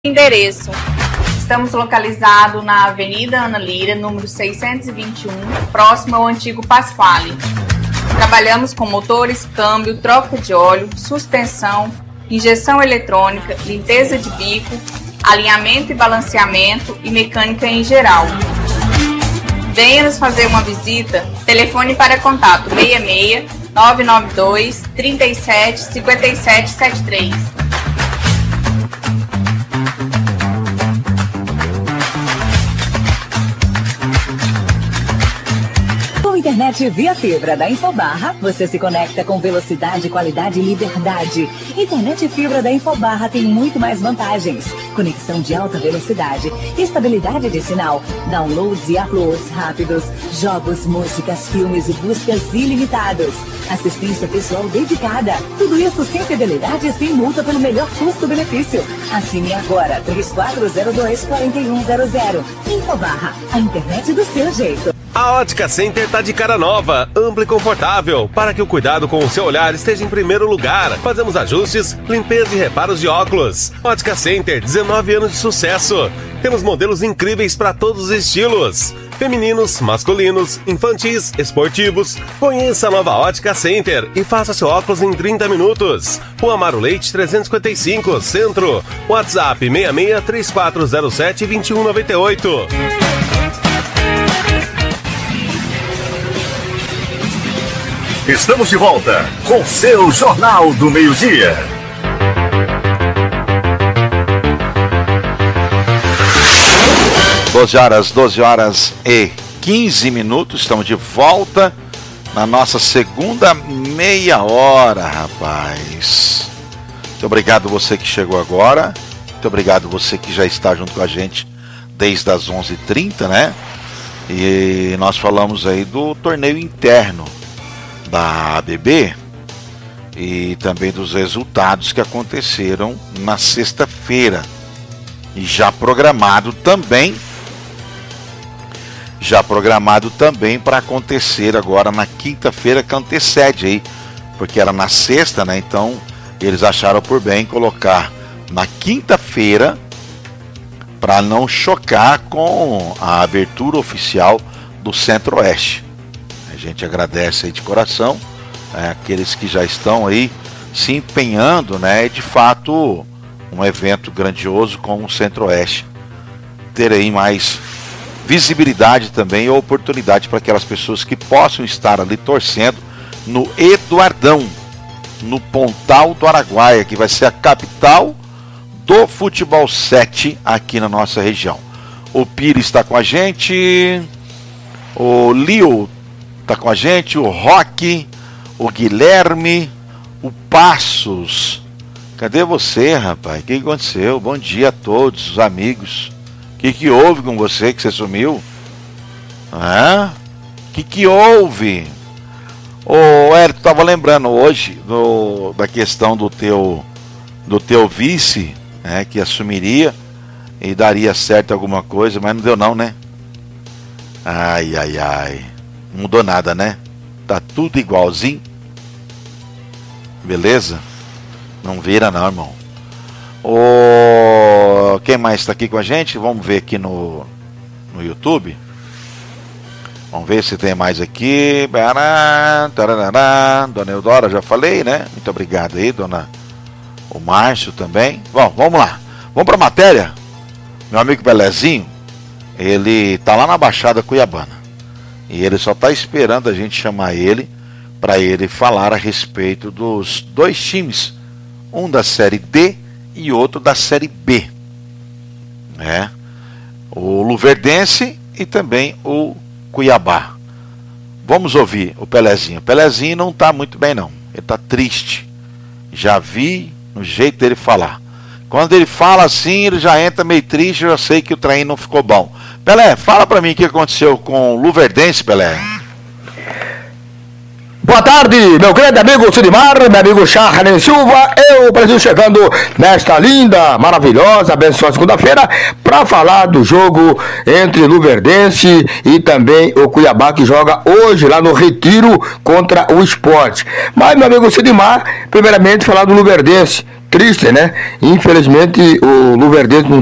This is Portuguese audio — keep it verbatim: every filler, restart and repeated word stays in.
Endereço. Estamos localizados na Avenida Ana Lira, número seiscentos e vinte e um, próximo ao antigo Pasquale. Trabalhamos com motores, câmbio, troca de óleo, suspensão, injeção eletrônica, limpeza de bico, alinhamento e balanceamento e mecânica em geral. Venha nos fazer uma visita. Telefone para contato seis seis, nove nove dois, três sete, cinco sete sete três. Internet via fibra da Infobarra, você se conecta com velocidade, qualidade e liberdade. Internet fibra da Infobarra tem muito mais vantagens. Conexão de alta velocidade, estabilidade de sinal, downloads e uploads rápidos, jogos, músicas, filmes e buscas ilimitados. Assistência pessoal dedicada. Tudo isso sem fidelidade e sem multa pelo melhor custo-benefício. Assine agora três quatro zero dois, quatro um zero zero. Infobarra, a internet do seu jeito. A Ótica Center tá de cara nova, ampla e confortável, para que o cuidado com o seu olhar esteja em primeiro lugar. Fazemos ajustes, limpeza e reparos de óculos. Ótica Center, dezenove anos de sucesso. Temos modelos incríveis para todos os estilos. Femininos, masculinos, infantis, esportivos. Conheça a nova Ótica Center e faça seu óculos em trinta minutos. Rua Amaro Leite trezentos e cinquenta e cinco, Centro. WhatsApp seis seis, três quatro zero sete, dois um nove oito. Estamos de volta com seu Jornal do Meio-Dia. doze horas, doze horas e quinze minutos. Estamos de volta na nossa segunda meia hora, rapaz. Muito obrigado você que chegou agora. Muito obrigado você que já está junto com a gente desde as onze e trinta, né? E nós falamos aí do torneio interno da A B B e também dos resultados que aconteceram na sexta-feira, e já programado também já programado também para acontecer agora na quinta-feira, que antecede aí, porque era na sexta, né? Então eles acharam por bem colocar na quinta-feira para não chocar com a abertura oficial do Centro-Oeste. A gente agradece aí de coração, é, aqueles que já estão aí se empenhando, né? É de fato um evento grandioso como o Centro-Oeste ter aí mais visibilidade também e oportunidade para aquelas pessoas que possam estar ali torcendo no Eduardão, no Pontal do Araguaia, que vai ser a capital do futebol sete aqui na nossa região. O Pires está com a gente, o Lio tá com a gente, o Roque, o Guilherme, o Passos. Cadê você, rapaz? O que aconteceu? Bom dia a todos os amigos. O que, que houve com você que você sumiu? O que, que houve? Ô, Hélio, tu tava lembrando hoje do, da questão do teu, do teu vice, né, que assumiria e daria certo alguma coisa, mas não deu não, né? Ai, ai, ai. Não mudou nada, né? Tá tudo igualzinho. Beleza? Não vira não, irmão. O... Quem mais está aqui com a gente? Vamos ver aqui no, no YouTube. Vamos ver se tem mais aqui. Dona Eudora, já falei, né? Muito obrigado aí, dona... O Márcio também. Bom, vamos lá. Vamos para a matéria. Meu amigo Belezinho, ele tá lá na Baixada Cuiabana. E ele só está esperando a gente chamar ele para ele falar a respeito dos dois times, um da Série D e outro da Série B, né? O Luverdense e também o Cuiabá. Vamos ouvir o Pelezinho. O Pelezinho não está muito bem não, ele está triste. Já vi no jeito dele falar. Quando ele fala assim, ele já entra meio triste, eu já sei que o trem não ficou bom. Pelé, fala pra mim o que aconteceu com o Luverdense, Pelé. Boa tarde, meu grande amigo Sidmar, meu amigo Charles Silva, eu, Brasil, chegando nesta linda, maravilhosa, abençoada segunda-feira, para falar do jogo entre Luverdense e também o Cuiabá, que joga hoje lá no Retiro contra o Sport. Mas, meu amigo Sidmar, primeiramente falar do Luverdense, triste, né? Infelizmente o Luverdense não